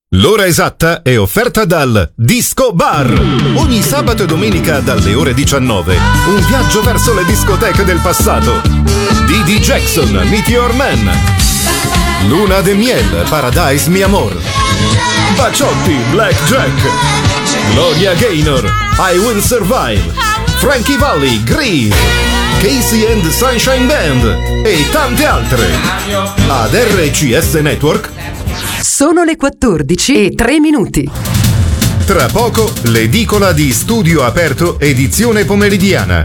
L'ora esatta è offerta dal Disco Bar. Ogni sabato e domenica dalle ore 19 un viaggio verso le discoteche del passato. Didi Jackson, Meteor Man, Luna de Miel, Paradise Mi Amor, Baciotti, Black Jack, Gloria Gaynor, I Will Survive, Frankie Valli, Grease, Casey and the Sunshine Band e tante altre. Ad RCS Network sono le 14:03. Tra poco l'edicola di Studio Aperto edizione pomeridiana.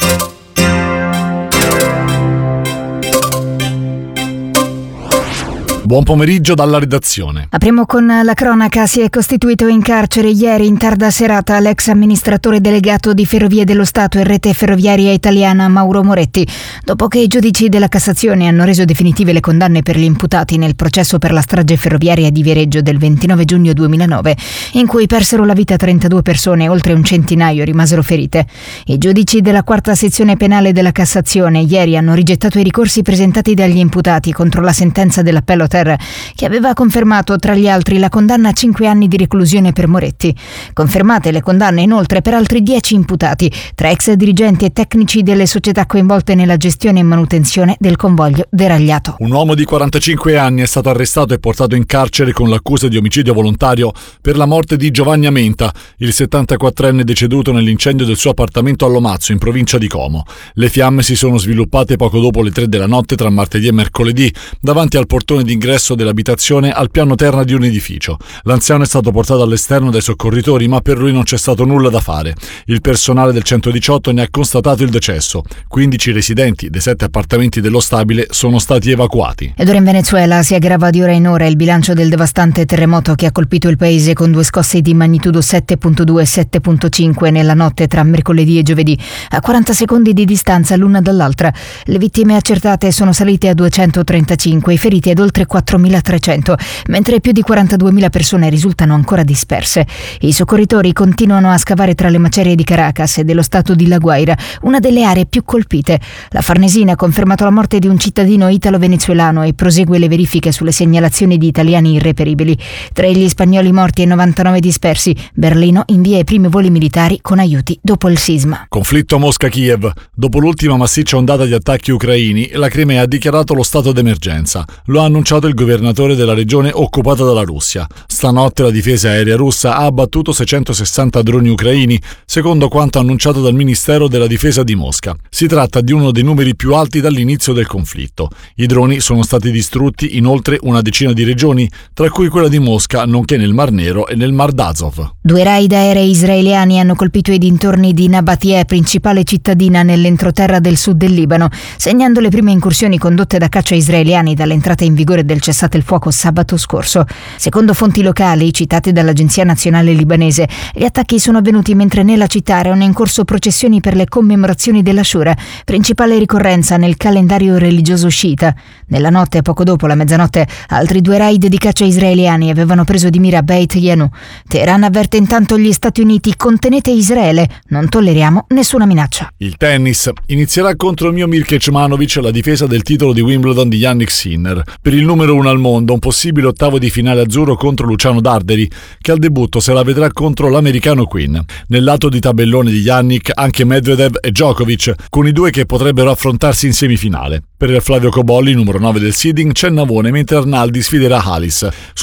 Buon pomeriggio dalla redazione. Apriamo con la cronaca. Si è costituito in carcere ieri in tarda serata l'ex amministratore delegato di Ferrovie dello Stato e Rete Ferroviaria Italiana Mauro Moretti, dopo che i giudici della Cassazione hanno reso definitive le condanne per gli imputati nel processo per la strage ferroviaria di Viareggio del 29 giugno 2009, in cui persero la vita 32 persone e oltre un centinaio rimasero ferite. I giudici della quarta sezione penale della Cassazione ieri hanno rigettato i ricorsi presentati dagli imputati contro la sentenza dell'appello che aveva confermato tra gli altri la condanna a 5 anni di reclusione per Moretti. Confermate le condanne inoltre per altri 10 imputati, tra ex dirigenti e tecnici delle società coinvolte nella gestione e manutenzione del convoglio deragliato. Un uomo di 45 anni è stato arrestato e portato in carcere con l'accusa di omicidio volontario per la morte di Giovanni Amenta, il 74enne deceduto nell'incendio del suo appartamento a Lomazzo, in provincia di Como. Le fiamme si sono sviluppate poco dopo le 3 della notte tra martedì e mercoledì, davanti al portone d'ingresso dell'abitazione al piano terra di un edificio. L'anziano è stato portato all'esterno dai soccorritori, ma per lui non c'è stato nulla da fare. Il personale del 118 ne ha constatato il decesso. 15 residenti dei 7 appartamenti dello stabile sono stati evacuati. Ed ora in Venezuela si aggrava di ora in ora il bilancio del devastante terremoto che ha colpito il paese con 2 scosse di magnitudo 7.2 e 7.5 nella notte tra mercoledì e giovedì, a 40 secondi di distanza l'una dall'altra. Le vittime accertate sono salite a 235, i feriti ad oltre 4.300, mentre più di 42.000 persone risultano ancora disperse. I soccorritori continuano a scavare tra le macerie di Caracas e dello stato di La Guaira, una delle aree più colpite. La Farnesina ha confermato la morte di un cittadino italo-venezuelano e prosegue le verifiche sulle segnalazioni di italiani irreperibili. Tra gli spagnoli morti e 99 dispersi, Berlino invia i primi voli militari con aiuti dopo il sisma. Conflitto Mosca-Kiev. Dopo l'ultima massiccia ondata di attacchi ucraini, la Crimea ha dichiarato lo stato d'emergenza. Lo ha annunciato il governatore della regione occupata dalla Russia. Stanotte la difesa aerea russa ha abbattuto 660 droni ucraini, secondo quanto annunciato dal Ministero della Difesa di Mosca. Si tratta di uno dei numeri più alti dall'inizio del conflitto. I droni sono stati distrutti in oltre una decina di regioni, tra cui quella di Mosca, nonché nel Mar Nero e nel Mar d'Azov. 2 raid aerei israeliani hanno colpito i dintorni di Nabatie, principale cittadina nell'entroterra del sud del Libano, segnando le prime incursioni condotte da caccia israeliani dall'entrata in vigore del cessate il fuoco sabato scorso. Secondo fonti locali citate dall'Agenzia Nazionale Libanese, gli attacchi sono avvenuti mentre nella città erano in corso processioni per le commemorazioni dell'Ashura, principale ricorrenza nel calendario religioso sciita. Nella notte, poco dopo la mezzanotte, altri 2 raid di caccia israeliani avevano preso di mira Beit Yanu. Teheran avverte intanto gli Stati Uniti: contenete Israele, non tolleriamo nessuna minaccia. Il tennis. Inizierà contro Miomir Kecmanovic la difesa del titolo di Wimbledon di Jannik Sinner. Per il numero 1 al mondo, un possibile ottavo di finale azzurro contro Luciano Darderi, che al debutto se la vedrà contro l'americano Quinn. Nel lato di tabellone di Jannik anche Medvedev e Djokovic, con i 2 che potrebbero affrontarsi in semifinale. Per Flavio Cobolli, numero 9 del seeding, c'è Navone, mentre Arnaldi sfiderà Halis.